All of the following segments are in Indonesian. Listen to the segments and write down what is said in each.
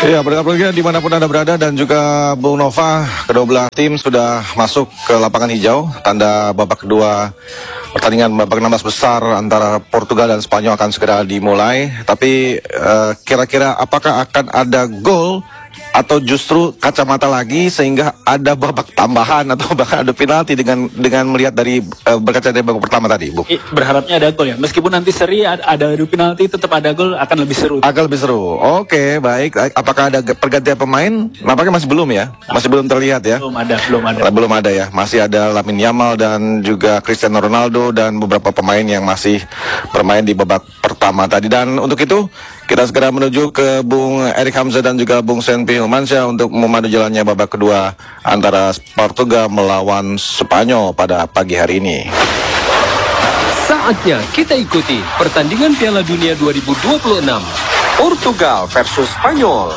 Ya, pendengar-pendengar dimanapun Anda berada dan juga Bung Nova, kedua belah tim sudah masuk ke lapangan hijau. Tanda babak kedua pertandingan babak 16 besar antara Portugal dan Spanyol akan segera dimulai. Tapi kira-kira apakah akan ada gol atau justru kacamata lagi sehingga ada babak tambahan atau bahkan ada penalti dengan melihat dari berkaca dari babak pertama tadi, Bu? Berharapnya ada gol ya. Meskipun nanti seri ada adu penalti, tetap ada gol, akan lebih seru. Akan lebih seru. Oke, baik. Apakah ada pergantian pemain? Nampaknya masih belum ya? Masih belum terlihat ya? Belum ada ya. Masih ada Lamine Yamal dan juga Cristiano Ronaldo dan beberapa pemain yang masih bermain di babak pertama tadi. Dan untuk itu kita segera menuju ke Bung Erik Hamzah dan juga Bung Senpi Hilmansyah untuk memandu jalannya babak kedua antara Portugal melawan Spanyol pada pagi hari ini. Saatnya kita ikuti pertandingan Piala Dunia 2026 Portugal versus Spanyol.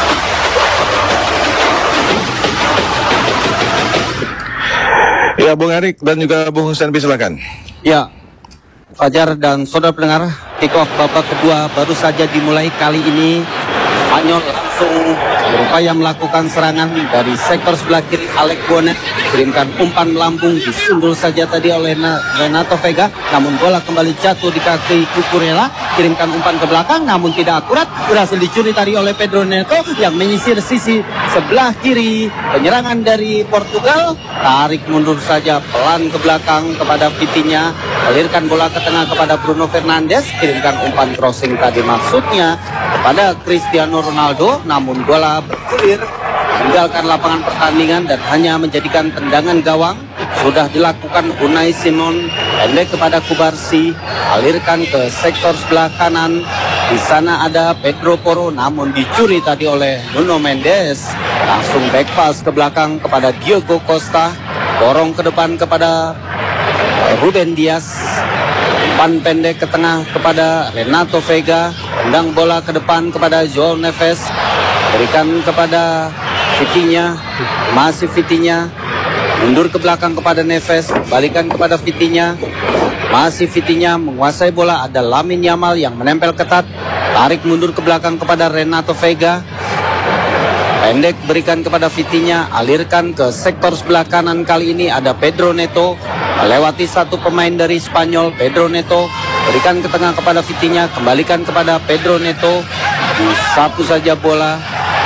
Ya, Bung Erik dan juga Bung Senpi, silakan. Ya, Fajar dan saudara pendengar, kick off babak kedua baru saja dimulai. Kali ini Spanyol langsung berupaya melakukan serangan dari sektor sebelah kiri. Alex Bonet kirimkan umpan melambung, disundul saja tadi oleh Renato Vega, namun bola kembali jatuh di kaki Cucurella. Kirimkan umpan ke belakang namun tidak akurat, berhasil dicuri tadi oleh Pedro Neto yang menyisir sisi sebelah kiri penyerangan dari Portugal. Tarik mundur saja pelan ke belakang kepada Vitinha, alirkan bola ke tengah kepada Bruno Fernandes, kirimkan umpan crossing tadi maksudnya kepada Cristiano Ronaldo, namun bola bergulir meninggalkan lapangan pertandingan dan hanya menjadikan tendangan gawang. Sudah dilakukan Unai Simon, pendek kepada Kubarsi, alirkan ke sektor sebelah kanan. Di sana ada Pedro Porro, namun dicuri tadi oleh Nuno Mendes. Langsung back pass ke belakang kepada Diogo Costa, dorong ke depan kepada Ruben Dias. Umpan pendek ke tengah kepada Renato Vega, tendang bola ke depan kepada Joao Neves, berikan kepada Vitinha, masih Vitinha, mundur ke belakang kepada Neves, balikan kepada Vitinha, masih Vitinha menguasai bola. Ada Lamine Yamal yang menempel ketat, tarik mundur ke belakang kepada Renato Vega, pendek berikan kepada Vitinha, alirkan ke sektor sebelah kanan. Kali ini ada Pedro Neto, melewati satu pemain dari Spanyol. Pedro Neto berikan ke tengah kepada Vitinha, kembalikan kepada Pedro Neto, disapu saja bola.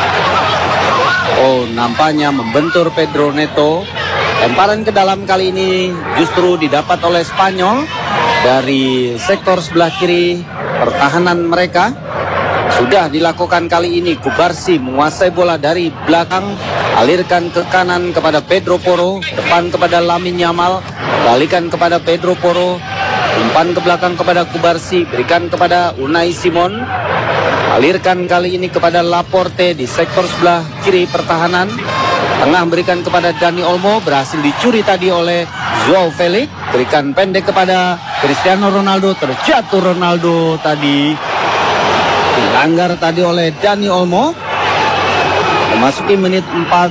Oh, nampaknya membentur Pedro Neto. Lemparan ke dalam kali ini justru didapat oleh Spanyol dari sektor sebelah kiri pertahanan mereka. Sudah dilakukan kali ini. Kubarsi menguasai bola dari belakang, alirkan ke kanan kepada Pedro Porro, depan kepada Lamine Yamal, balikan kepada Pedro Porro, umpan ke belakang kepada Kubarsi, berikan kepada Unai Simon, alirkan kali ini kepada Laporte di sektor sebelah kiri pertahanan. Tengah berikan kepada Dani Olmo, berhasil dicuri tadi oleh Joao Felix, berikan pendek kepada Cristiano Ronaldo, terjatuh Ronaldo tadi, dilanggar tadi oleh Dani Olmo. Memasuki menit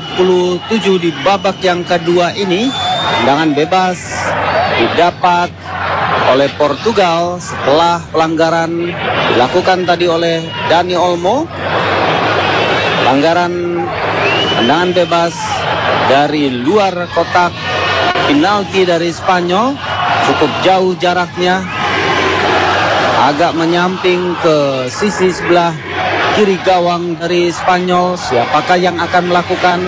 47 di babak yang kedua ini, tendangan bebas didapat oleh Portugal setelah pelanggaran dilakukan tadi oleh Dani Olmo. Pelanggaran tendangan bebas dari luar kotak penalti dari Spanyol, cukup jauh jaraknya, agak menyamping ke sisi sebelah kiri gawang dari Spanyol. Siapakah yang akan melakukan?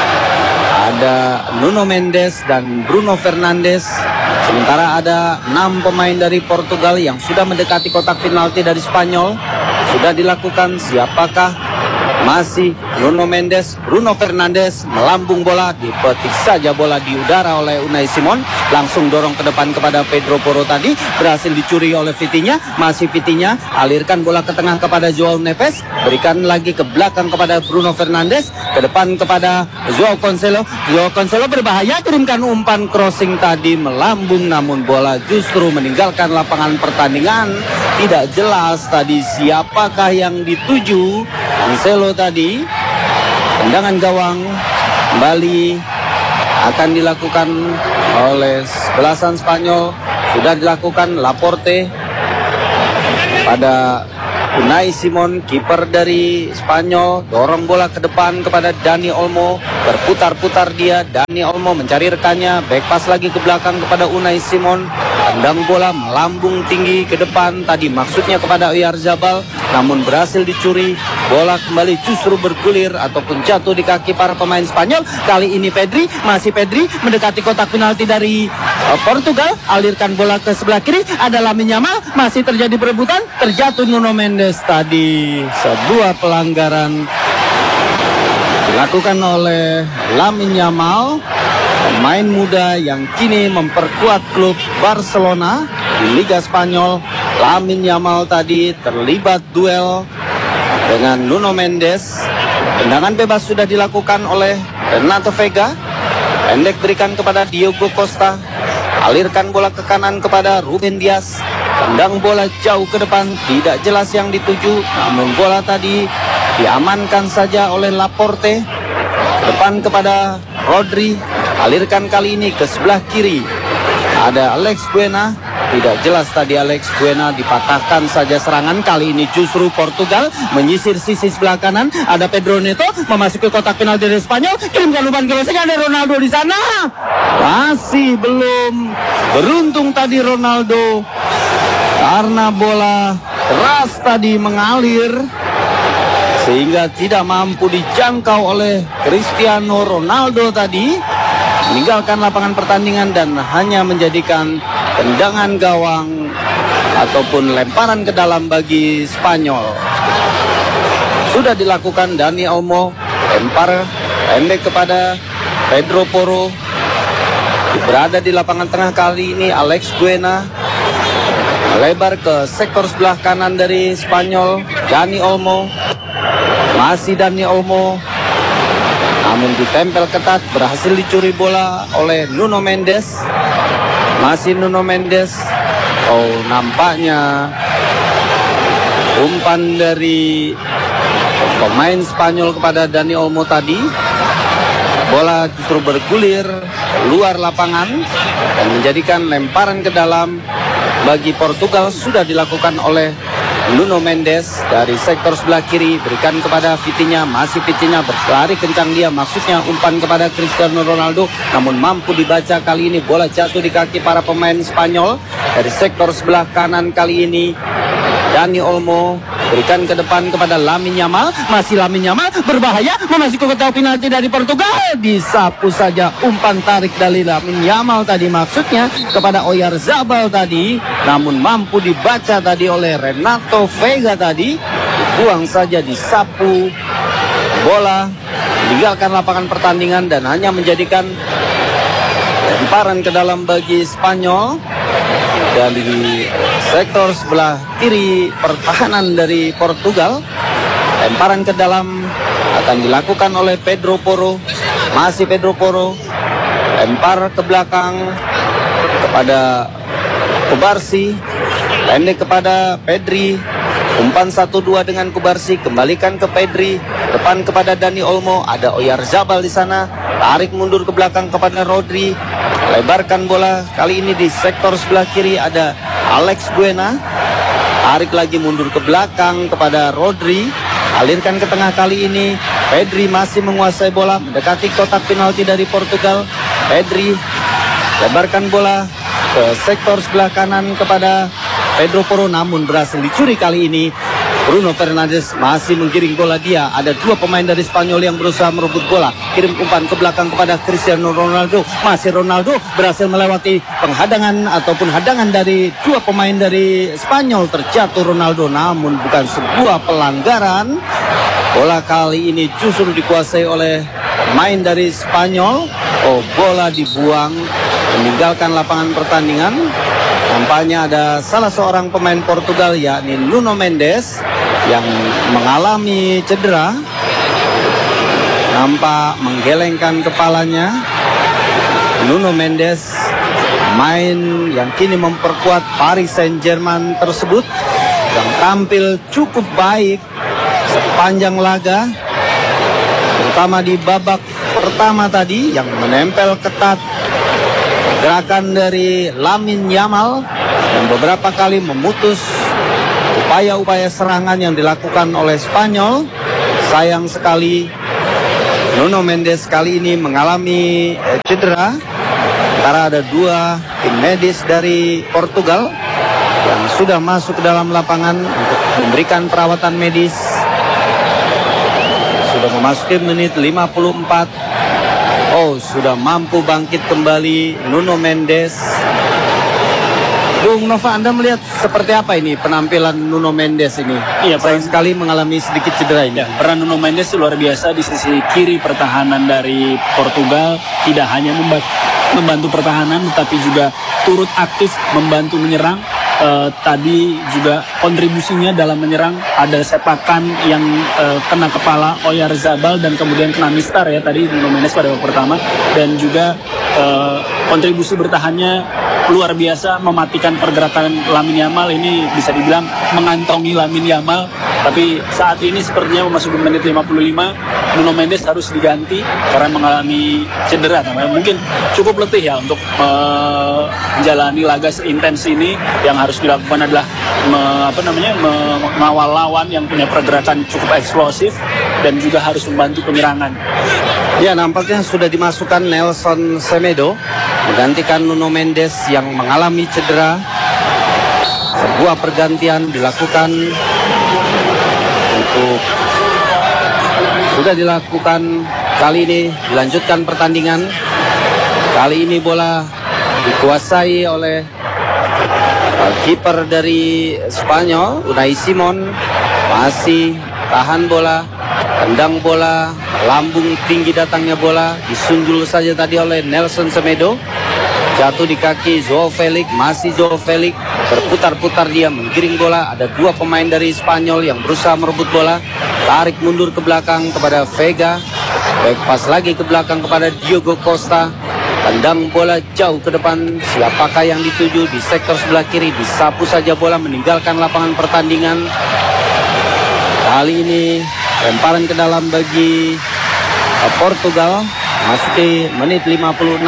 Ada Nuno Mendes dan Bruno Fernandes. Sementara ada 6 pemain dari Portugal yang sudah mendekati kotak penalti dari Spanyol. Sudah dilakukan. Siapakah? Masih Nuno Mendes, Bruno Fernandes, melambung bola, dipetik saja bola di udara oleh Unai Simon, langsung dorong ke depan kepada Pedro Porro tadi, berhasil dicuri oleh Vitinha, masih Vitinha, alirkan bola ke tengah kepada Joao Neves, berikan lagi ke belakang kepada Bruno Fernandes, ke depan kepada Joao Cancelo. Joao Cancelo berbahaya, kirimkan umpan crossing tadi, melambung, namun bola justru meninggalkan lapangan pertandingan. Tidak jelas tadi siapakah yang dituju. Cancelo tadi, tendangan gawang kembali akan dilakukan oleh belasan Spanyol. Sudah dilakukan Laporte pada Unai Simon, kiper dari Spanyol, dorong bola ke depan kepada Dani Olmo. Berputar-putar dia, Dani Olmo mencari rekannya, back pass lagi ke belakang kepada Unai Simon. Tendang bola melambung tinggi ke depan, tadi maksudnya kepada Oyarzabal, namun berhasil dicuri. Bola kembali justru bergulir ataupun jatuh di kaki para pemain Spanyol. Kali ini Pedri, masih Pedri mendekati kotak penalti dari Portugal. Alirkan bola ke sebelah kiri, ada Lamine Yamal, masih terjadi perebutan, terjatuh Nuno Mendes tadi. Sebuah pelanggaran dilakukan oleh Lamine Yamal, pemain muda yang kini memperkuat klub Barcelona di Liga Spanyol. Lamine Yamal tadi terlibat duel dengan Nuno Mendes. Tendangan bebas sudah dilakukan oleh Renato Vega. Pendek berikan kepada Diogo Costa. Alirkan bola ke kanan kepada Ruben Dias. Tendang bola jauh ke depan, tidak jelas yang dituju, namun bola tadi diamankan saja oleh Laporte. Depan kepada Rodri. Alirkan kali ini ke sebelah kiri. Ada Alex Buena. Tidak jelas tadi Alex Buena, dipatahkan saja serangan. Kali ini justru Portugal menyisir sisi sebelah kanan. Ada Pedro Neto memasuki kotak penalti dari Spanyol. Kirimkan umpan crossing, ada Ronaldo di sana. Masih belum beruntung tadi Ronaldo, karena bola keras tadi mengalir sehingga tidak mampu dijangkau oleh Cristiano Ronaldo tadi. Meninggalkan lapangan pertandingan dan hanya menjadikan tendangan gawang ataupun lemparan ke dalam bagi Spanyol. Sudah dilakukan Dani Olmo, lempar pendek kepada Pedro Porro. Berada di lapangan tengah kali ini Alex Buena. Melebar ke sektor sebelah kanan dari Spanyol, Dani Olmo. Masih Dani Olmo, namun ditempel ketat, berhasil dicuri bola oleh Nuno Mendes. Masih Nuno Mendes. Oh, nampaknya umpan dari pemain Spanyol kepada Dani Olmo tadi, bola justru bergulir luar lapangan dan menjadikan lemparan ke dalam bagi Portugal. Sudah dilakukan oleh Nuno Mendes dari sektor sebelah kiri, berikan kepada Vitinha. Masih Vitinha, berlari kencang dia, maksudnya umpan kepada Cristiano Ronaldo, namun mampu dibaca kali ini. Bola jatuh di kaki para pemain Spanyol. Dari sektor sebelah kanan kali ini Dani Olmo berikan ke depan kepada Lamine Yamal. Masih Lamine Yamal, berbahaya, memasuki kotak penalti dari Portugal. Disapu saja umpan tarik dari Lamine Yamal tadi, maksudnya kepada Oyarzabal tadi, namun mampu dibaca tadi oleh Renato Vega tadi. Buang saja, disapu bola, meninggalkan lapangan pertandingan dan hanya menjadikan lemparan ke dalam bagi Spanyol. Dari sektor sebelah kiri pertahanan dari Portugal, lemparan ke dalam akan dilakukan oleh Pedro Porro. Masih Pedro Porro, lempar ke belakang kepada Kubarsi, pendek kepada Pedri. Umpan 1-2 dengan Kubarsi, kembalikan ke Pedri, depan kepada Dani Olmo. Ada Oyarzabal di sana, tarik mundur ke belakang kepada Rodri. Lebarkan bola, kali ini di sektor sebelah kiri ada Alex Buena. Tarik lagi mundur ke belakang kepada Rodri. Alirkan ke tengah kali ini. Pedri masih menguasai bola, mendekati kotak penalti dari Portugal. Pedri lebarkan bola ke sektor sebelah kanan kepada Pedro Porro, namun berhasil dicuri kali ini. Bruno Fernandes masih menggiring bola dia. Ada dua pemain dari Spanyol yang berusaha merebut bola. Kirim umpan ke belakang kepada Cristiano Ronaldo. Masih Ronaldo berhasil melewati penghadangan ataupun hadangan dari dua pemain dari Spanyol. Terjatuh Ronaldo, namun bukan sebuah pelanggaran. Bola kali ini justru dikuasai oleh pemain dari Spanyol. Oh, bola dibuang, meninggalkan lapangan pertandingan. Nampaknya ada salah seorang pemain Portugal, yakni Nuno Mendes, yang mengalami cedera. Nampak menggelengkan kepalanya. Nuno Mendes, pemain yang kini memperkuat Paris Saint-Germain tersebut, yang tampil cukup baik sepanjang laga, terutama di babak pertama tadi yang menempel ketat gerakan dari Lamine Yamal dan beberapa kali memutus upaya upaya-upaya serangan yang dilakukan oleh Spanyol. Sayang sekali Nuno Mendes kali ini mengalami cedera. Sementara ada 2 tim medis dari Portugal yang sudah masuk ke dalam lapangan untuk memberikan perawatan medis. Sudah memasuki menit 54. Oh, sudah mampu bangkit kembali Nuno Mendes. Bung Nova, Anda melihat seperti apa ini penampilan Nuno Mendes ini? Iya, sayang sekali mengalami sedikit cedera ini. Ya, peran Nuno Mendes luar biasa di sisi kiri pertahanan dari Portugal. Tidak hanya membantu pertahanan, tetapi juga turut aktif membantu menyerang. Tadi juga kontribusinya dalam menyerang, ada sepakan yang kena kepala Oyarzabal dan kemudian kena mistar ya tadi Nuno Mendes pada babak pertama, dan juga kontribusi bertahannya luar biasa, mematikan pergerakan Lamine Yamal. Ini bisa dibilang mengantongi Lamine Yamal, tapi saat ini sepertinya memasuki menit 55 Nuno Mendes harus diganti karena mengalami cedera. Mungkin cukup letih ya untuk menjalani laga seintens ini. Yang harus dilakukan adalah mengawal lawan yang punya pergerakan cukup eksplosif dan juga harus membantu penyerangan. Ya, nampaknya sudah dimasukkan Nelson Semedo menggantikan Nuno Mendes yang mengalami cedera. Sebuah pergantian dilakukan untuk sudah dilakukan kali ini, dilanjutkan pertandingan. Kali ini bola dikuasai oleh kiper dari Spanyol, Unai Simon. Masih tahan bola, tendang bola, lambung tinggi datangnya bola, disunjul saja tadi oleh Nelson Semedo. Jatuh di kaki Joao Felix, masih Joao Felix berputar-putar dia menggiring bola. Ada 2 pemain dari Spanyol yang berusaha merebut bola. Tarik mundur ke belakang kepada Vega. Back pass lagi ke belakang kepada Diogo Costa. Tendang bola jauh ke depan. Siapakah yang dituju di sektor sebelah kiri? Disapu saja bola meninggalkan lapangan pertandingan. Kali ini lemparan ke dalam bagi Portugal. Masuki menit 56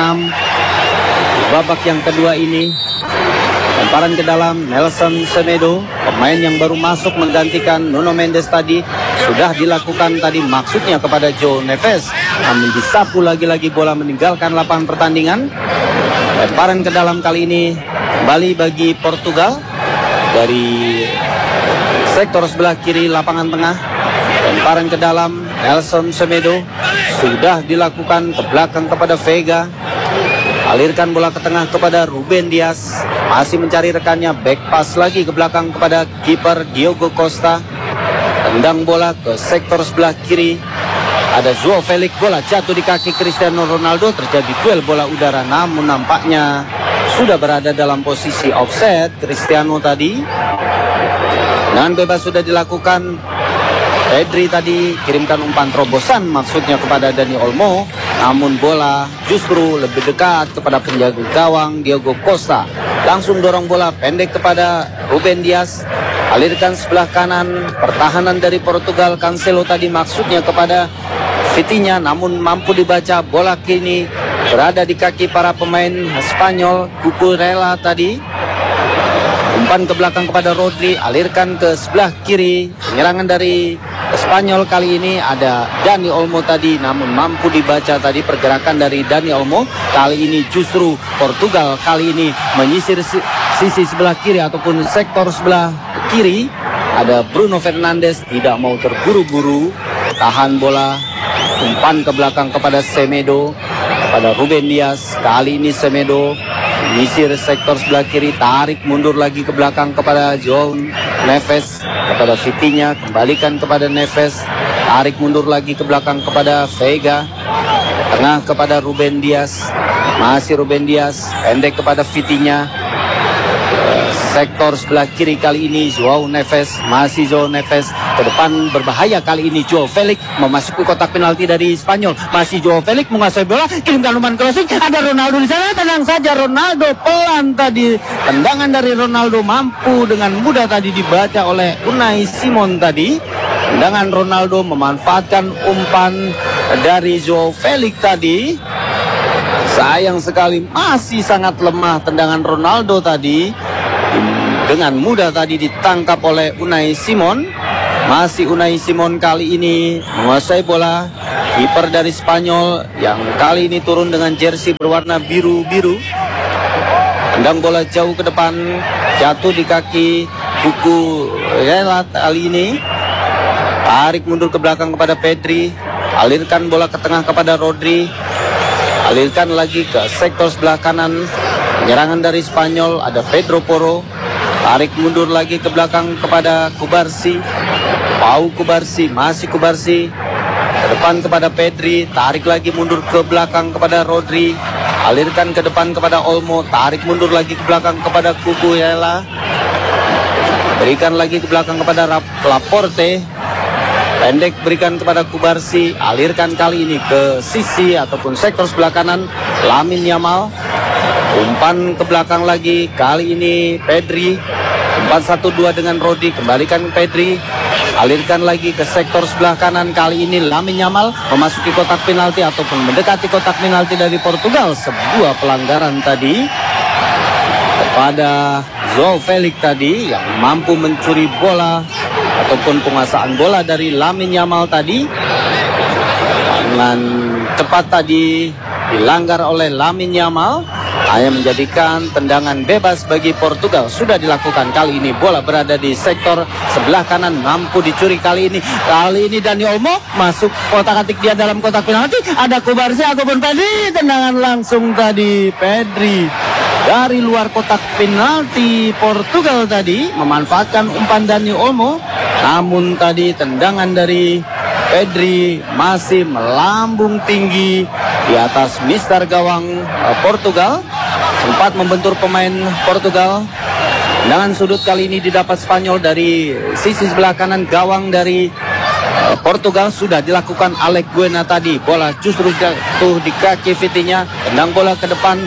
babak yang kedua ini. Lemparan ke dalam Nelson Semedo, pemain yang baru masuk menggantikan Nuno Mendes tadi. Sudah dilakukan tadi maksudnya kepada João Neves, namun disapu lagi-lagi bola meninggalkan lapangan pertandingan. Lemparan ke dalam kali ini kembali bagi Portugal dari sektor sebelah kiri lapangan tengah. Lemparan ke dalam Nelson Semedo, sudah dilakukan ke belakang kepada Vega. Alirkan bola ke tengah kepada Ruben Dias, masih mencari rekannya. Back pass lagi ke belakang kepada kiper Diogo Costa. Tendang bola ke sektor sebelah kiri. Ada Joao Felix, bola jatuh di kaki Cristiano Ronaldo. Terjadi duel bola udara, namun nampaknya sudah berada dalam posisi offset Cristiano tadi. Dan bebas sudah dilakukan. Pedri tadi kirimkan umpan terobosan maksudnya kepada Dani Olmo, namun bola justru lebih dekat kepada penjaga gawang Diogo Costa. Langsung dorong bola pendek kepada Ruben Dias. Alirkan sebelah kanan, pertahanan dari Portugal. Cancelo tadi maksudnya kepada Vitinha, namun mampu dibaca. Bola kini berada di kaki para pemain Spanyol. Cucurella tadi umpan ke belakang kepada Rodri, alirkan ke sebelah kiri. Penyerangan dari Spanyol kali ini ada Dani Olmo tadi, namun mampu dibaca tadi pergerakan dari Dani Olmo. Kali ini justru Portugal kali ini menyisir sisi sebelah kiri ataupun sektor sebelah kiri. Ada Bruno Fernandes, tidak mau terburu-buru, tahan bola, umpan ke belakang kepada Semedo, kepada Ruben Dias. Kali ini Semedo menyisir sektor sebelah kiri, tarik mundur lagi ke belakang kepada João Neves, kepada Vitinha, kembalikan kepada Neves, tarik mundur lagi ke belakang kepada Vega, tengah kepada Ruben Dias, masih Ruben Dias, pendek kepada Vitinha. Sektor sebelah kiri kali ini João Neves, masih João Neves, ke depan berbahaya kali ini Joao Felix memasuki kotak penalti dari Spanyol. Masih Joao Felix menguasai bola, kirimkan umpan crossing, ada Ronaldo di sana, tenang saja Ronaldo, pelan tadi. Tendangan dari Ronaldo mampu dengan mudah tadi dibaca oleh Unai Simon tadi. Tendangan Ronaldo memanfaatkan umpan dari Joao Felix tadi. Sayang sekali masih sangat lemah tendangan Ronaldo tadi. dengan mudah tadi ditangkap oleh Unai Simon. Masih Unai Simon kali ini menguasai bola. Kiper dari Spanyol yang kali ini turun dengan jersey berwarna biru-biru. Tendang bola jauh ke depan, jatuh di kaki Cucurella kali ini. Tarik mundur ke belakang kepada Pedri. Alirkan bola ke tengah kepada Rodri. Alirkan lagi ke sektor sebelah kanan. Penyerangan dari Spanyol, ada Pedro Porro. Tarik mundur lagi ke belakang kepada Cubarsí. Pau Cubarsí, masih Cubarsí. Ke depan kepada Pedri. Tarik lagi mundur ke belakang kepada Rodri. Alirkan ke depan kepada Olmo. Tarik mundur lagi ke belakang kepada Cucurella. Berikan lagi ke belakang kepada Laporte. Pendek berikan kepada Cubarsí. Alirkan kali ini ke sisi ataupun sektor sebelah kanan. Lamine Yamal. Umpan ke belakang lagi. Kali ini Pedri. Umpan 1-2 dengan Rodri. Kembalikan Pedri. Alirkan lagi ke sektor sebelah kanan. Kali ini Lamine Yamal memasuki kotak penalti ataupun mendekati kotak penalti dari Portugal. Sebuah pelanggaran tadi kepada João Felix tadi yang mampu mencuri bola ataupun penguasaan bola dari Lamine Yamal tadi. Dengan tepat tadi dilanggar oleh Lamine Yamal. Hanya menjadikan tendangan bebas bagi Portugal. Sudah dilakukan kali ini. Bola berada di sektor sebelah kanan. Mampu dicuri kali ini. Kali ini Dani Olmo masuk kotak-atik dia dalam kotak penalti. Ada Cubarsí ataupun Pedri. Tendangan langsung tadi Pedri. Dari luar kotak penalti Portugal tadi. Memanfaatkan umpan Dani Olmo. Namun tadi tendangan dari Pedri masih melambung tinggi di atas mister gawang Portugal. Sempat membentur pemain Portugal. Tendangan sudut kali ini didapat Spanyol dari sisi sebelah kanan gawang dari Portugal. Sudah dilakukan Alex Buena tadi. Bola justru jatuh di kaki Vitinha. Tendang bola ke depan.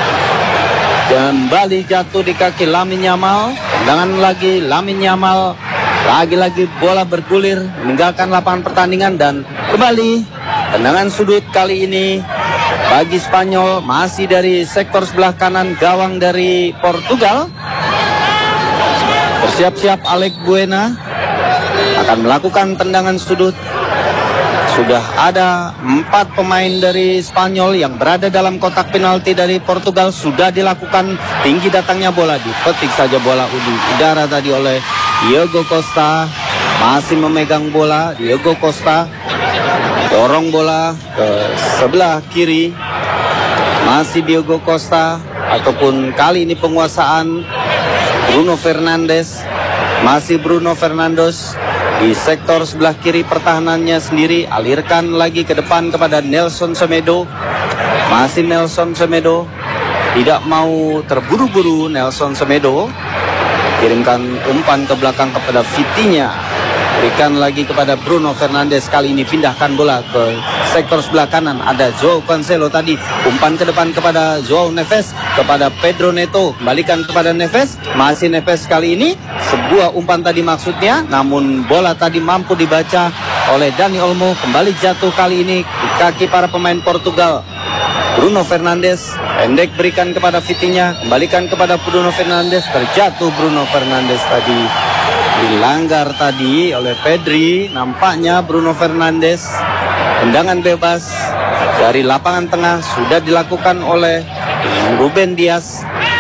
Kembali jatuh di kaki Lamine Yamal. Tendangan lagi Lamine Yamal. Lagi-lagi bola bergulir meninggalkan lapangan pertandingan dan kembali tendangan sudut kali ini bagi Spanyol masih dari sektor sebelah kanan gawang dari Portugal. Bersiap-siap Alex Buena akan melakukan tendangan sudut. Sudah ada 4 pemain dari Spanyol yang berada dalam kotak penalti dari Portugal. Sudah dilakukan tinggi datangnya bola. Dipetik saja bola di udara tadi oleh Diogo Costa. Masih memegang bola Diogo Costa. Dorong bola ke sebelah kiri. Masih Diogo Costa. Ataupun kali ini penguasaan Bruno Fernandes. Masih Bruno Fernandes. Di sektor sebelah kiri pertahanannya sendiri. Alirkan lagi ke depan kepada Nelson Semedo. Masih Nelson Semedo. Tidak mau terburu-buru Nelson Semedo. Kirimkan umpan ke belakang kepada Vitinha. Berikan lagi kepada Bruno Fernandes. Kali ini pindahkan bola ke sektor sebelah kanan. Ada João Cancelo tadi. Umpan ke depan kepada João Neves. Kepada Pedro Neto. Kembalikan kepada Neves. Masih Neves kali ini. Sebuah umpan tadi maksudnya. Namun bola tadi mampu dibaca oleh Dani Olmo. Kembali jatuh kali ini di kaki para pemain Portugal. Bruno Fernandes. Pendek berikan kepada Vitinha. Kembalikan kepada Bruno Fernandes. Terjatuh Bruno Fernandes tadi. Dilanggar tadi oleh Pedri. Nampaknya Bruno Fernandes. Tendangan bebas dari lapangan tengah sudah dilakukan oleh Ruben Dias.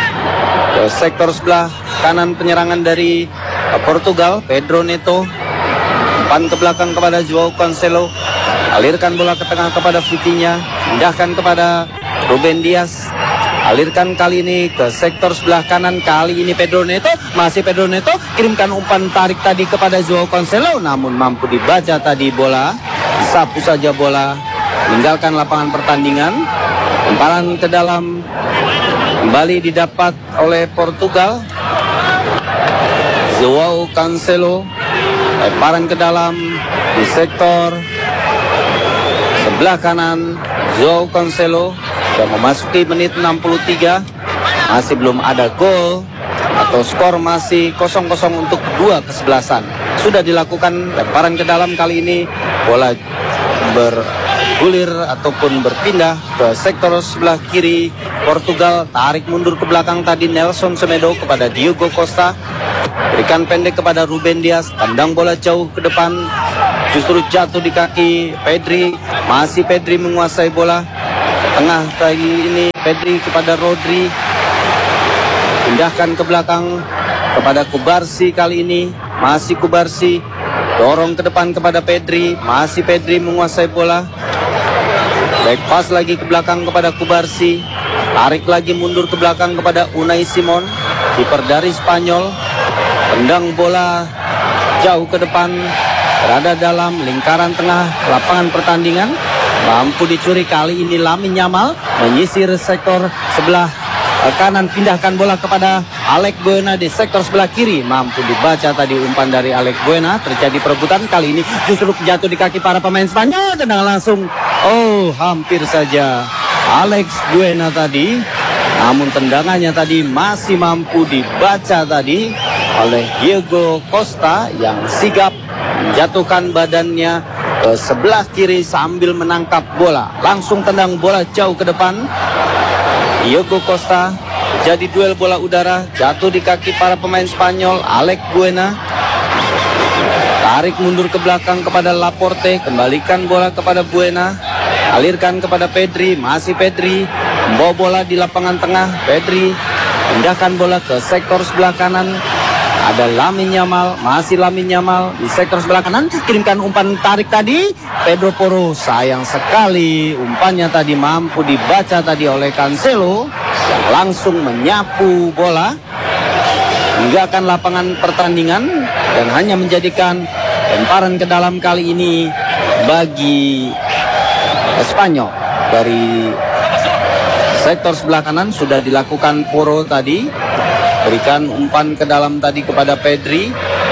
Ke sektor sebelah kanan penyerangan dari Portugal. Pedro Neto. Umpan ke belakang kepada João Cancelo. Alirkan bola ke tengah kepada Vitinha. Pindahkan kepada Ruben Dias. Alirkan kali ini ke sektor sebelah kanan. Kali ini Pedro Neto. Masih Pedro Neto. Kirimkan umpan tarik tadi kepada João Cancelo. Namun mampu dibaca tadi bola. Disapu saja bola. Meninggalkan lapangan pertandingan. Lemparan ke dalam. Kembali didapat oleh Portugal. João Cancelo. Lemparan ke dalam. Di sektor sebelah kanan. João Cancelo. Sudah memasuki menit 63. Masih belum ada gol atau skor masih 0-0 untuk kedua kesebelasan. Sudah dilakukan lemparan ke dalam kali ini. Bola bergulir ataupun berpindah ke sektor sebelah kiri Portugal. Tarik mundur ke belakang tadi Nelson Semedo kepada Diogo Costa. Berikan pendek kepada Ruben Dias. Tendang bola jauh ke depan. Justru jatuh di kaki Pedri. Masih Pedri menguasai bola. Tengah kali ini Pedri kepada Rodri. Pindahkan ke belakang kepada Kubarsi kali ini. Masih Kubarsi. Dorong ke depan kepada Pedri. Masih Pedri menguasai bola. Back pass lagi ke belakang kepada Kubarsi. Tarik lagi mundur ke belakang kepada Unai Simon. Kiper dari Spanyol. Tendang bola jauh ke depan. Berada dalam lingkaran tengah lapangan pertandingan. Mampu dicuri kali ini Lamine Yamal. Menyisir sektor sebelah kanan, pindahkan bola kepada Alex Buena di sektor sebelah kiri. Mampu dibaca tadi umpan dari Alex Buena. Terjadi perebutan kali ini justru jatuh di kaki para pemain Spanyol. Tendangan langsung. Oh, hampir saja Alex Buena tadi. Namun tendangannya tadi masih mampu dibaca tadi oleh Diogo Costa yang sigap menjatuhkan badannya ke sebelah kiri sambil menangkap bola. Langsung tendang bola jauh ke depan. Diogo Costa, jadi duel bola udara, jatuh di kaki para pemain Spanyol. Alex Buena tarik mundur ke belakang kepada Laporte, kembalikan bola kepada Buena, alirkan kepada Pedri. Masih Pedri membawa bola di lapangan tengah. Pedri pindahkan bola ke sektor sebelah kanan. Ada Lamine Yamal, masih Lamine Yamal di sektor sebelah kanan. Kirimkan umpan tarik tadi Pedro Porro. Sayang sekali umpannya tadi mampu dibaca tadi oleh Cancelo yang langsung menyapu bola, meninggalkan lapangan pertandingan dan hanya menjadikan lemparan ke dalam kali ini bagi Spanyol. Dari sektor sebelah kanan sudah dilakukan Porro tadi. Berikan umpan ke dalam tadi kepada Pedri.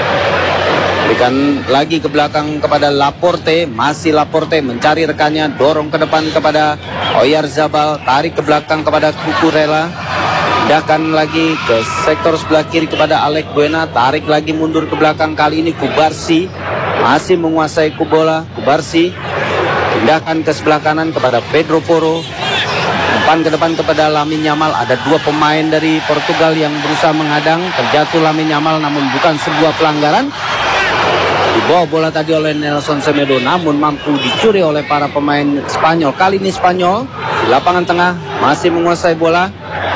Berikan lagi ke belakang kepada Laporte. Masih Laporte mencari rekannya. Dorong ke depan kepada Oyarzabal. Tarik ke belakang kepada Cucurella. Pindahkan lagi ke sektor sebelah kiri kepada Alex Buena. Tarik lagi mundur ke belakang. Kali ini Kubarsi masih menguasai bola. Kubarsi pindahkan ke sebelah kanan kepada Pedro Porro. Umpan ke depan kepada Lamine Yamal. Ada dua pemain dari Portugal yang berusaha menghadang. Terjatuh Lamine Yamal namun bukan sebuah pelanggaran. Dibawa bola tadi oleh Nelson Semedo namun mampu dicuri oleh para pemain Spanyol. Kali ini Spanyol di lapangan tengah masih menguasai bola.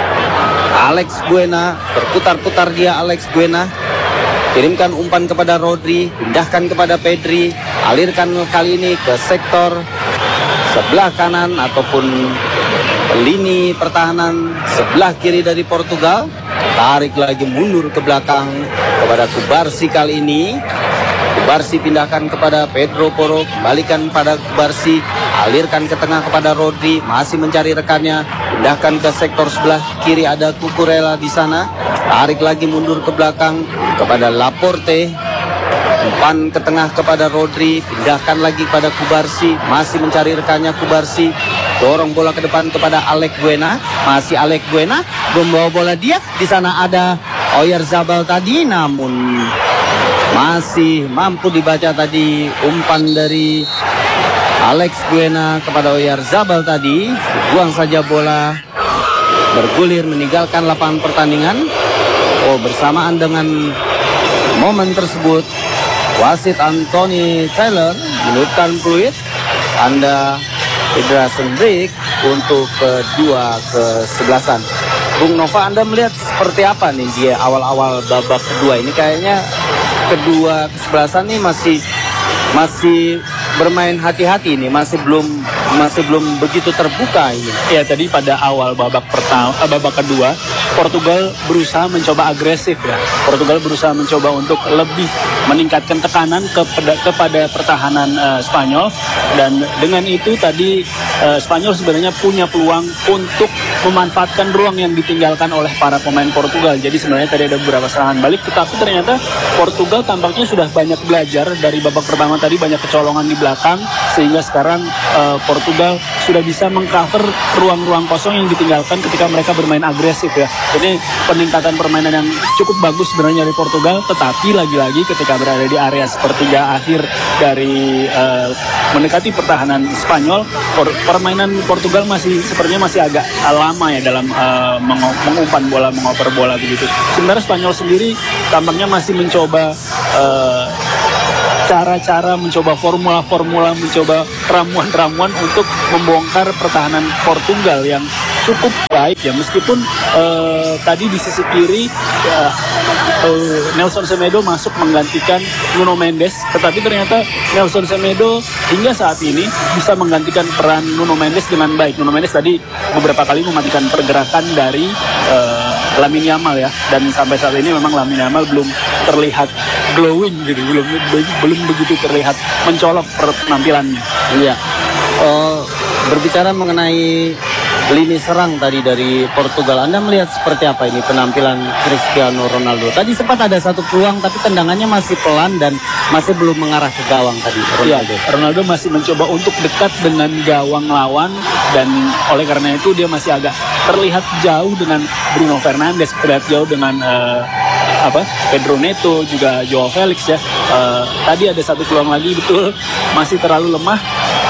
Alex Buena, berputar-putar dia Alex Buena. Kirimkan umpan kepada Rodri, pindahkan kepada Pedri. Alirkan kali ini ke sektor sebelah kanan ataupun lini pertahanan sebelah kiri dari Portugal. Tarik lagi mundur ke belakang kepada Kubarsi kali ini. Kubarsi pindahkan kepada Pedro Porro, kembalikan pada Kubarsi, alirkan ke tengah kepada Rodri, masih mencari rekannya, pindahkan ke sektor sebelah kiri ada Cucurella di sana. Tarik lagi mundur ke belakang kepada Laporte. Umpan ke tengah kepada Rodri, pindahkan lagi pada Kubarsi, masih mencari rekannya Kubarsi. Dorong bola ke depan kepada Alex Buena, masih Alex Buena membawa bola dia. Di sana ada Oyarzabal tadi, namun masih mampu dibaca tadi umpan dari Alex Buena kepada Oyarzabal tadi. Buang saja bola, bergulir meninggalkan lapangan pertandingan. Oh, bersamaan dengan momen tersebut, wasit Anthony Taylor menurunkan peluit tanda federation break untuk kedua kesebelasan. Bung Nova, Anda melihat seperti apa nih dia awal-awal babak kedua ini? Kayaknya kedua kesebelasan ini masih bermain hati-hati ini, masih belum begitu terbuka ini. Ya, tadi pada awal babak kedua Portugal berusaha mencoba agresif ya. Portugal berusaha mencoba untuk lebih meningkatkan tekanan kepada pertahanan Spanyol, dan dengan itu tadi Spanyol sebenarnya punya peluang untuk memanfaatkan ruang yang ditinggalkan oleh para pemain Portugal. Jadi sebenarnya tadi ada beberapa serangan balik, tetapi ternyata Portugal tampaknya sudah banyak belajar dari babak pertama tadi, banyak kecolongan di belakang, sehingga sekarang Portugal sudah bisa mengcover ruang-ruang kosong yang ditinggalkan ketika mereka bermain agresif ya. Ini peningkatan permainan yang cukup bagus sebenarnya dari Portugal, tetapi lagi-lagi ketika berada di area sepertiga akhir dari mendekati pertahanan Spanyol, permainan Portugal sepertinya masih agak lama ya dalam mengumpan bola, mengoper bola begitu. Sementara Spanyol sendiri tampaknya masih mencoba cara-cara, mencoba formula-formula, mencoba ramuan-ramuan untuk membongkar pertahanan Portugal yang cukup baik ya, meskipun tadi di sisi kiri Nelson Semedo masuk menggantikan Nuno Mendes, tetapi ternyata Nelson Semedo hingga saat ini bisa menggantikan peran Nuno Mendes dengan baik. Nuno Mendes tadi beberapa kali mematikan pergerakan dari Lamine Yamal ya, dan sampai saat ini memang Lamine Yamal belum terlihat glowing gitu, belum begitu terlihat mencolok penampilannya. Iya. Berbicara mengenai lini serang tadi dari Portugal, Anda melihat seperti apa ini penampilan Cristiano Ronaldo? Tadi sempat ada satu peluang tapi tendangannya masih pelan dan masih belum mengarah ke gawang tadi. Ronaldo masih mencoba untuk dekat dengan gawang lawan, dan oleh karena itu dia masih agak terlihat jauh dengan Bruno Fernandes, terlihat jauh dengan Pedro Neto, juga Joao Felix ya. Tadi ada satu peluang lagi, betul, masih terlalu lemah.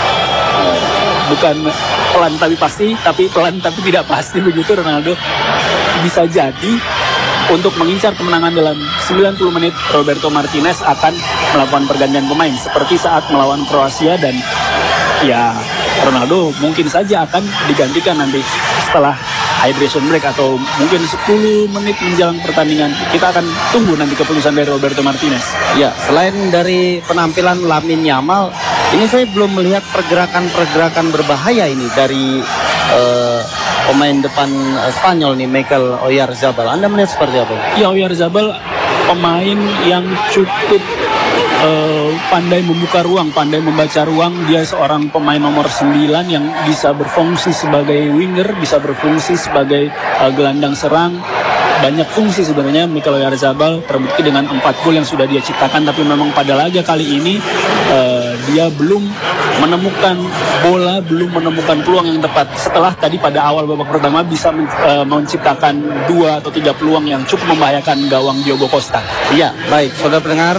Bukan pelan tapi pasti, tapi pelan tapi tidak pasti begitu. Ronaldo bisa jadi untuk mengincar kemenangan dalam 90 menit. Roberto Martinez akan melakukan pergantian pemain seperti saat melawan Kroasia, dan ya Ronaldo mungkin saja akan digantikan nanti setelah hydration break atau mungkin 10 menit menjelang pertandingan. Kita akan tunggu nanti keputusan dari Roberto Martinez. Ya, selain dari penampilan Lamine Yamal, ini saya belum melihat pergerakan berbahaya ini dari pemain depan Spanyol nih, Mikel Oyarzabal. Anda melihat seperti apa? Ya, Oyarzabal pemain yang cukup pandai membuka ruang, pandai membaca ruang. Dia seorang pemain nomor 9 yang bisa berfungsi sebagai winger, bisa berfungsi sebagai gelandang serang. Banyak fungsi sebenarnya Mikel Oyarzabal, terbukti dengan 4 gol yang sudah dia ciptakan. Tapi memang pada laga kali ini dia belum menemukan bola, belum menemukan peluang yang tepat. Setelah tadi pada awal babak pertama bisa menciptakan 2 atau 3 peluang yang cukup membahayakan gawang Diogo Costa. Iya, baik, saudara pendengar,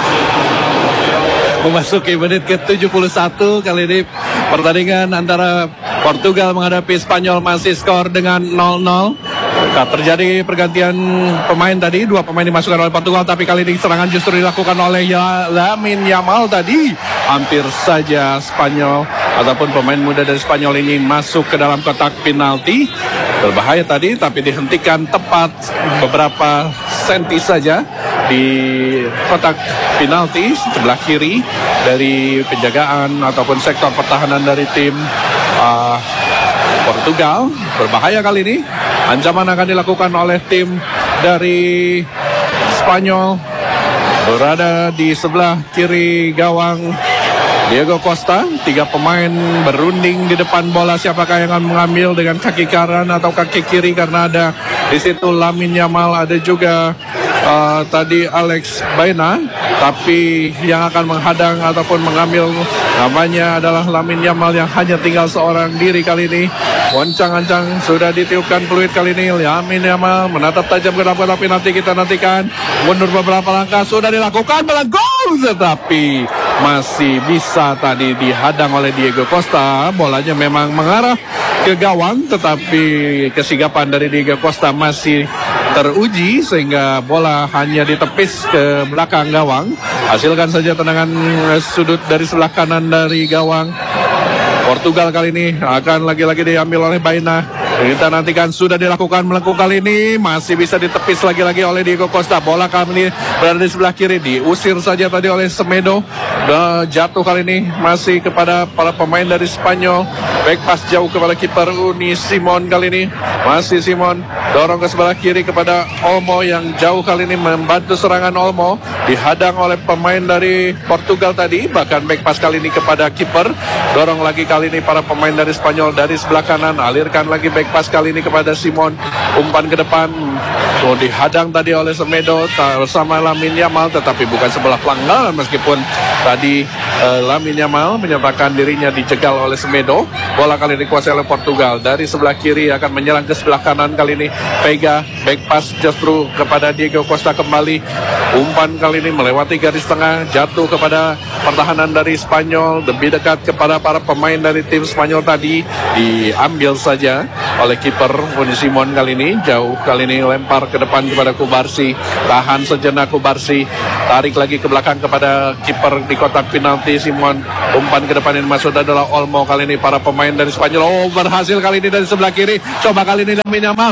memasuki menit ke-71 kali ini pertandingan antara Portugal menghadapi Spanyol masih skor dengan 0-0. Terjadi pergantian pemain tadi, 2 pemain dimasukkan oleh Portugal, tapi kali ini serangan justru dilakukan oleh Lamine Yamal tadi. Hampir saja Spanyol ataupun pemain muda dari Spanyol ini masuk ke dalam kotak penalti. Berbahaya tadi, tapi dihentikan tepat beberapa senti saja di kotak penalti sebelah kiri dari penjagaan ataupun sektor pertahanan dari tim Portugal. Berbahaya kali ini. Ancaman akan dilakukan oleh tim dari Spanyol. Berada di sebelah kiri gawang Diogo Costa. 3 pemain berunding di depan bola. Siapakah yang akan mengambil dengan kaki kanan atau kaki kiri, karena ada di situ Lamine Yamal, ada juga tadi Alex Baena, tapi yang akan menghadang ataupun mengambil namanya adalah Lamine Yamal yang hanya tinggal seorang diri kali ini. Goncang-goncang sudah ditiupkan peluit kali ini. Lamine Yamal menatap tajam ke dalam kotak penalti. Kita nantikan mundur beberapa langkah, sudah dilakukan bola gol, tetapi masih bisa tadi dihadang oleh Diogo Costa. Bolanya memang mengarah ke gawang, tetapi kesigapan dari Diogo Costa masih teruji sehingga bola hanya ditepis ke belakang gawang. Hasilkan saja tendangan sudut dari sebelah kanan dari gawang Portugal kali ini akan lagi-lagi diambil oleh Baena. Kita nantikan, sudah dilakukan melengkung kali ini, masih bisa ditepis lagi-lagi oleh Diogo Costa. Bola kali ini berada di sebelah kiri, diusir saja tadi oleh Semedo. Jatuh kali ini masih kepada para pemain dari Spanyol. Back pass jauh kepada kiper Uni Simon kali ini. Masih Simon, dorong ke sebelah kiri kepada Olmo yang jauh kali ini membantu serangan Olmo. Dihadang oleh pemain dari Portugal tadi, bahkan back pass kali ini kepada kiper. Dorong lagi kali ini para pemain dari Spanyol dari sebelah kanan, alirkan lagi back pass kali ini kepada Simon. Umpan ke depan, dihadang tadi oleh Semedo bersama Lamine Yamal, tetapi bukan sebelah pelanggaran meskipun tadi Lamine Yamal menyatakan dirinya dicegal oleh Semedo. Bola kali ini dikuasai oleh Portugal. Dari sebelah kiri akan menyerang ke sebelah kanan kali ini. Vega, back pass justru kepada Diego Costa kembali. Umpan kali ini melewati garis tengah, jatuh kepada pertahanan dari Spanyol. Lebih dekat kepada para pemain dari tim Spanyol tadi. Diambil saja oleh kiper Unai Simon kali ini. Jauh kali ini lempar ke depan kepada Kubarsi. Tahan sejenak Kubarsi. Tarik lagi ke belakang kepada kiper di kotak penalti Simon. Umpan ke depan yang masuk adalah Olmo kali ini. Para pemain dari Spanyol, berhasil kali ini dari sebelah kiri. Coba kali ini Lamine Yamal.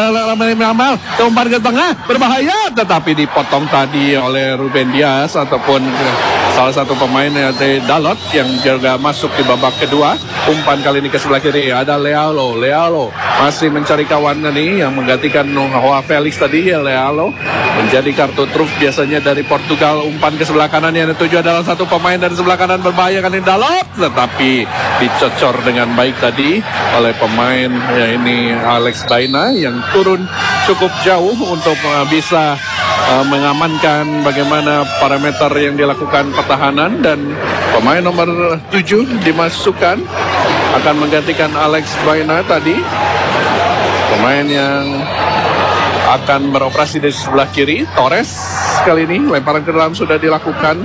Umpan ke tengah, berbahaya. Tetapi dipotong tadi oleh Ruben Dias ataupun salah satu pemain dari Dalot yang juga masuk di babak kedua. Umpan kali ini ke sebelah kiri ada Leao masih mencari kawan nih yang menggantikan Joao Felix tadi. Leao menjadi kartu truf biasanya dari Portugal. Umpan ke sebelah kanan yang dituju adalah satu pemain dari sebelah kanan, berbahaya kali ini Dalot, tetapi dicocor dengan baik tadi oleh pemain ya ini Alex Baena yang turun cukup jauh untuk bisa mengamankan bagaimana parameter yang dilakukan pertahanan. Dan pemain nomor 7 dimasukkan akan menggantikan Alex Baena tadi, pemain yang akan beroperasi di sebelah kiri. Torres kali ini lemparan ke dalam sudah dilakukan.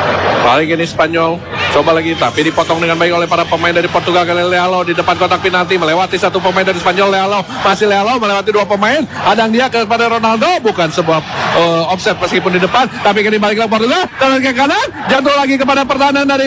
Balik ini Spanyol, coba lagi tapi dipotong dengan baik oleh para pemain dari Portugal. Kali Leao di depan kotak penalti melewati satu pemain dari Spanyol. Leao melewati dua pemain, hadang dia kepada Ronaldo, bukan sebuah offset meskipun di depan, tapi kini balik ke Portugal, dan ke kanan jatuh lagi kepada pertahanan dari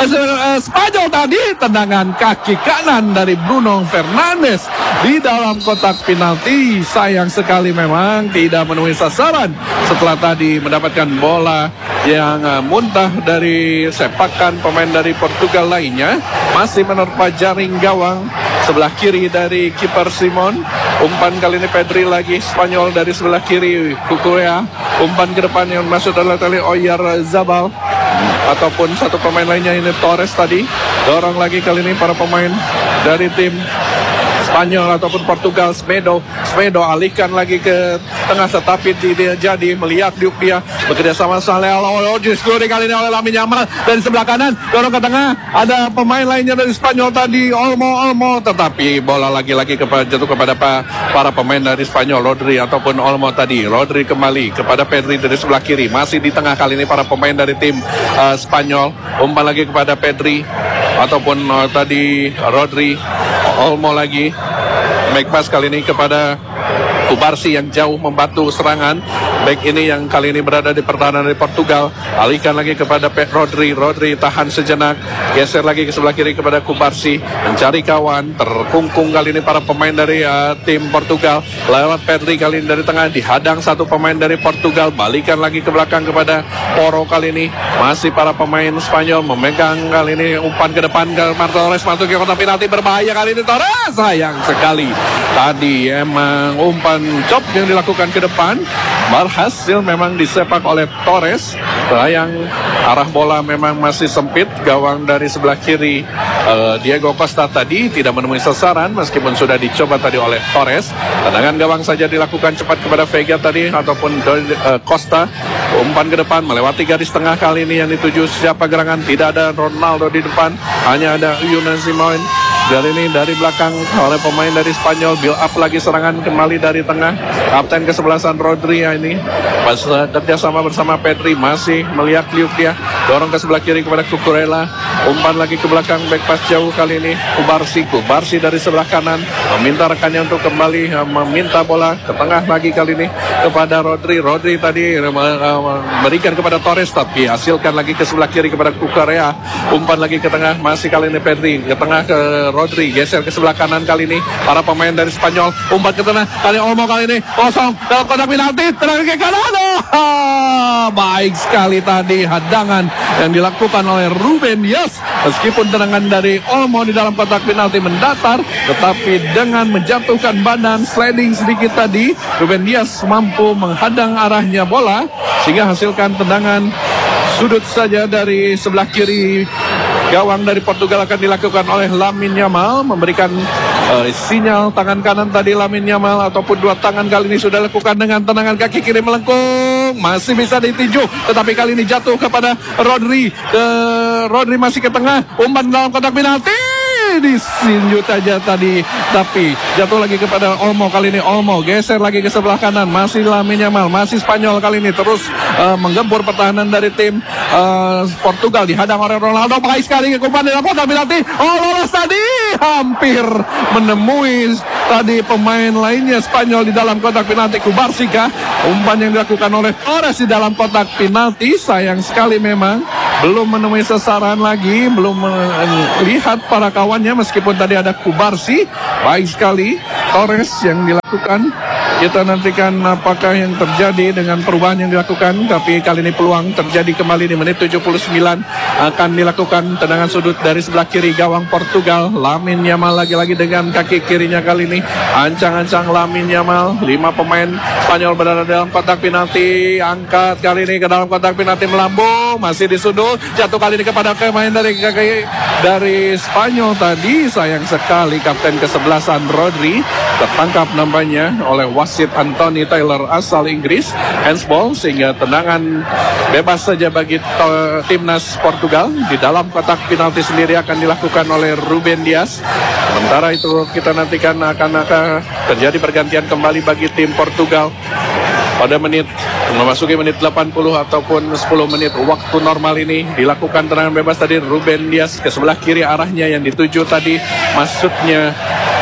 Spanyol tadi. Tendangan kaki kanan dari Bruno Fernandes di dalam kotak penalti, sayang sekali memang tidak menemui sasaran setelah tadi mendapatkan bola yang muntah dari sepakan pemain dari Portugal lainnya. Masih menerpa jaring gawang sebelah kiri dari kiper Simon. Umpan kali ini Pedri lagi, Spanyol dari sebelah kiri Cucurella. Umpan ke depan yang masuk adalah tali Oyarzabal ataupun satu pemain lainnya ini Torres tadi. Dorong lagi kali ini para pemain dari tim Spanyol ataupun Portugal. Semedo alihkan lagi ke tengah, tetapi dia jadi melihat dia bekerja sama Leao. Justru kali ini oleh Lamine Yamal dari sebelah kanan, dorong ke tengah. Ada pemain lainnya dari Spanyol tadi, Olmo, tetapi bola lagi-lagi jatuh kepada para pemain dari Spanyol, Rodri ataupun Olmo tadi. Rodri kembali kepada Pedri dari sebelah kiri, masih di tengah kali ini para pemain dari tim Spanyol. Umpan lagi kepada Pedri ataupun tadi Rodri. Olmo lagi, back pass kali ini kepada Kubarsi yang jauh membantu serangan. Back ini yang kali ini berada di pertahanan dari Portugal. Alihkan lagi kepada Rodri tahan sejenak, geser lagi ke sebelah kiri kepada Kubarsi, mencari kawan, terkungkung kali ini para pemain dari tim Portugal. Lewat Pedri kali ini dari tengah, dihadang satu pemain dari Portugal, balikan lagi ke belakang kepada Poro kali ini. Masih para pemain Spanyol memegang kali ini, umpan ke depan ke Torres, masuk ke kotak penalti, berbahaya kali ini Torres. Sayang sekali tadi emang umpan chop yang dilakukan ke depan berhasil memang disepak oleh Torres. Sayang arah bola memang masih sempit. Gawang dari sebelah kiri Diego Costa tadi tidak menemui sasaran meskipun sudah dicoba tadi oleh Torres. Tendangan gawang saja dilakukan cepat kepada Vega tadi ataupun Costa. Umpan ke depan melewati garis tengah kali ini yang dituju siapa gerangan. Tidak ada Ronaldo di depan, hanya ada Unai Simon. Dari ini dari belakang oleh pemain dari Spanyol, build up lagi serangan kembali dari tengah. Kapten kesebelasan Rodri ya ini pas kerjasama bersama Pedri, masih melihat liuk dia, dorong ke sebelah kiri kepada Cucurella. Umpan lagi ke belakang, back pass jauh kali ini Kubarsi dari sebelah kanan meminta rekannya untuk kembali meminta bola ke tengah lagi kali ini kepada Rodri tadi berikan kepada Torres tapi hasilkan lagi ke sebelah kiri kepada Cucurella. Umpan lagi ke tengah, masih kali ini Pedri ke tengah ke Rodri geser ke sebelah kanan kali ini. Para pemain dari Spanyol umpan ke tengah. Kali Olmo kali ini kosong dalam kotak penalti. Tendangan ke kanan. Baik sekali tadi hadangan yang dilakukan oleh Ruben Dias. Meskipun tendangan dari Olmo di dalam kotak penalti mendatar, tetapi dengan menjatuhkan badan sliding sedikit tadi, Ruben Dias mampu menghadang arahnya bola sehingga hasilkan tendangan sudut saja dari sebelah kiri gawang dari Portugal akan dilakukan oleh Lamine Yamal, memberikan sinyal tangan kanan tadi Lamine Yamal ataupun dua tangan kali ini sudah lakukan dengan tendangan kaki kiri melengkung, masih bisa ditinju tetapi kali ini jatuh kepada Rodri. Rodri masih ke tengah, umpan dalam kotak penalti, disinjut aja tadi tapi jatuh lagi kepada Olmo. Kali ini Olmo geser lagi ke sebelah kanan, masih Lamine Yamal, masih Spanyol kali ini terus menggempur pertahanan dari tim Portugal, dihadang oleh Ronaldo. Baik sekali ke umpan dalam kotak penalti, lolos tadi, hampir menemui tadi pemain lainnya Spanyol di dalam kotak penalti. Kubarsika, umpan yang dilakukan oleh Torres di dalam kotak penalti, sayang sekali memang belum menemui sasaran lagi, belum melihat para kawannya meskipun tadi ada Kubarsi. Baik sekali Torres yang dilakukan. Kita nantikan apakah yang terjadi dengan perubahan yang dilakukan, tapi kali ini peluang terjadi kembali di menit 79. Akan dilakukan tendangan sudut dari sebelah kiri gawang Portugal. Lamine Yamal lagi-lagi dengan kaki kirinya kali ini, ancang-ancang Lamine Yamal. 5 pemain Spanyol berada dalam kotak penalti, angkat kali ini ke dalam kotak penalti, melambung, masih disudut, jatuh kali ini kepada pemain dari Spanyol tadi. Sayang sekali kapten ke-11 Rodri tertangkap nampaknya oleh wasit Anthony Taylor asal Inggris, handsball, sehingga tendangan bebas saja bagi timnas Portugal. Di dalam kotak penalti sendiri akan dilakukan oleh Ruben Dias. Sementara itu kita nantikan akan terjadi pergantian kembali bagi tim Portugal pada memasuki menit 80 ataupun 10 menit waktu normal ini. Dilakukan tendangan bebas tadi Ruben Dias ke sebelah kiri arahnya yang dituju tadi, maksudnya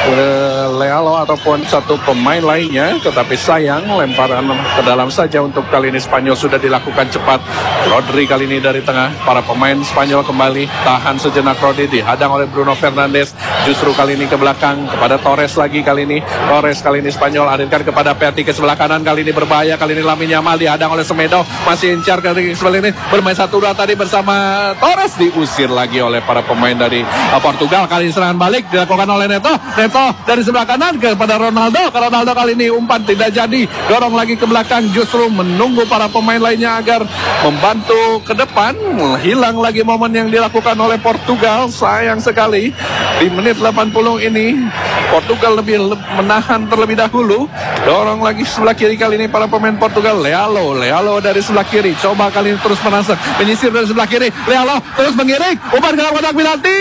Lealo ataupun satu pemain lainnya, tetapi sayang lemparan ke dalam saja. Untuk kali ini Spanyol sudah dilakukan cepat. Rodri kali ini dari tengah, para pemain Spanyol kembali tahan sejenak. Rodri dihadang oleh Bruno Fernandes, justru kali ini ke belakang kepada Torres lagi. Kali ini Torres, kali ini Spanyol alirkan kepada Petty ke sebelah kanan, kali ini berbahaya. Kali ini Lamine Yamal dihadang oleh Semedo, masih incar kali sebelah ini, bermain 1-2 tadi bersama Torres, diusir lagi oleh para pemain dari Portugal. Kali ini serangan balik dilakukan oleh Neto dari sebelah kanan kepada Ronaldo. Ronaldo kali ini umpan tidak jadi, dorong lagi ke belakang, justru menunggu para pemain lainnya agar membantu ke depan. Hilang lagi momen yang dilakukan oleh Portugal. Sayang sekali di menit 80 ini Portugal lebih menahan terlebih dahulu. Dorong lagi sebelah kiri kali ini para pemain Portugal. Lealo dari sebelah kiri, coba kali ini terus menasek, menyisir dari sebelah kiri. Lealo terus mengiring, umpan ke dalam kotak penalti,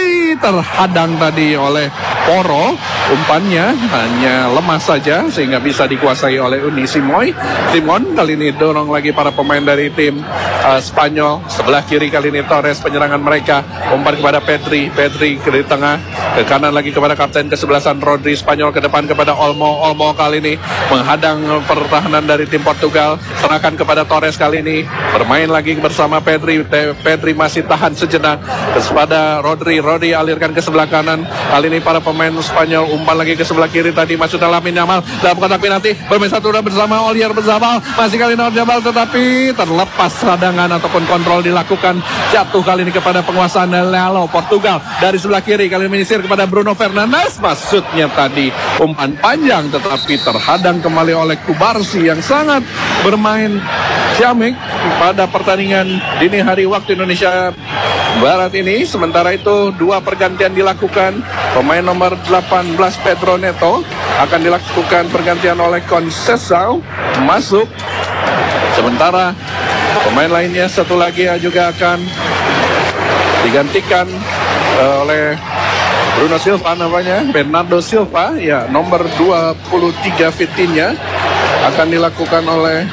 terhadang tadi oleh Poro. Umpannya hanya lemah saja sehingga bisa dikuasai oleh Uni Simon. Kali ini dorong lagi para pemain dari tim Spanyol. Sebelah kiri kali ini Torres penyerangan mereka. Umpan kepada Pedri ke tengah, ke kanan lagi kepada kapten ke-11 Rodri. Spanyol ke depan kepada Olmo kali ini menghadang pertahanan dari tim Portugal. Serahkan kepada Torres kali ini, bermain lagi bersama Pedri masih tahan sejenak kepada Rodri alirkan ke sebelah kanan. Kali ini para pemain Spanyol umpan lagi ke sebelah kiri tadi, masuknya Lamine Yamal dalam kotak penalti, bermain 1-2 bersama Oliver Zabal, masih kali ini Zabal tetapi terlepas hadangan ataupun kontrol dilakukan, jatuh kali ini kepada penguasaan Lealo. Portugal dari sebelah kiri kali ini menyisir kepada Bruno Fernandes, maksudnya tadi umpan panjang tetapi terhadang kembali oleh Kubarsi yang sangat bermain ciamik pada pertandingan dini hari waktu Indonesia Barat ini. Sementara itu 2 pergantian dilakukan. Pemain nomor 18 Pedro Neto akan dilakukan pergantian oleh Conceição masuk. Sementara pemain lainnya satu lagi juga akan digantikan oleh Bruno Silva, namanya Bernardo Silva, ya, nomor 23 Vitinha akan dilakukan oleh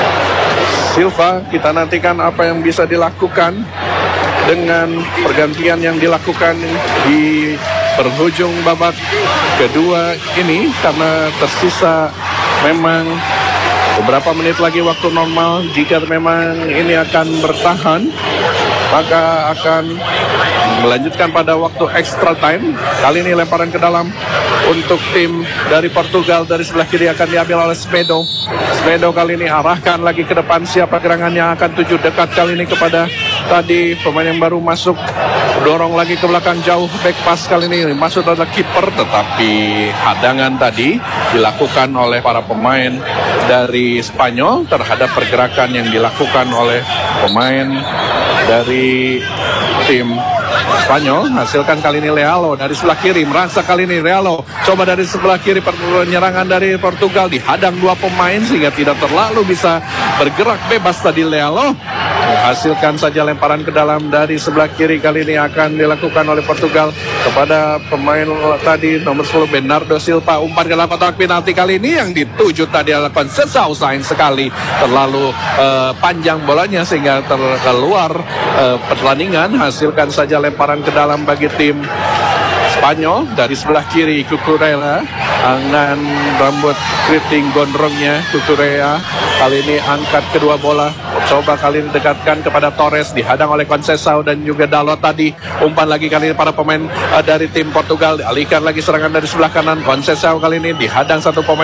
Silva. Kita nantikan apa yang bisa dilakukan dengan pergantian yang dilakukan di penghujung babak kedua ini, karena tersisa memang beberapa menit lagi waktu normal. Jika memang ini akan bertahan, maka akan melanjutkan pada waktu extra time. Kali ini lemparan ke dalam untuk tim dari Portugal. Dari sebelah kiri akan diambil oleh Semedo. Semedo kali ini arahkan lagi ke depan. Siapa gerangannya akan tuju dekat kali ini kepada tadi pemain yang baru masuk. Dorong lagi ke belakang jauh. Back pass kali ini masuk adalah kiper, tetapi hadangan tadi dilakukan oleh para pemain dari Spanyol terhadap pergerakan yang dilakukan oleh pemain dari tim Spanyol. Hasilkan kali ini Lealo dari sebelah kiri, merasa kali ini Lealo coba dari sebelah kiri, penyerangan dari Portugal dihadang dua pemain sehingga tidak terlalu bisa bergerak bebas tadi Lealo. Hasilkan saja lemparan ke dalam dari sebelah kiri, kali ini akan dilakukan oleh Portugal kepada pemain tadi nomor 10 Bernardo Silva. Umpan ke dalam kotak penalti kali ini yang dituju tadi adalah Conceição, sayang sekali terlalu panjang bolanya sehingga terkeluar pertandingan. Hasilkan saja lemparan ke dalam bagi tim Spanyol. Dari sebelah kiri Cucurella dengan rambut keriting gondrongnya. Cucurella kali ini angkat kedua bola, coba kali ini dekatkan kepada Torres, dihadang oleh Conceição dan juga Dalot tadi. Umpan lagi kali ini para pemain dari tim Portugal, dialihkan lagi serangan dari sebelah kanan. Conceição kali ini dihadang satu pemain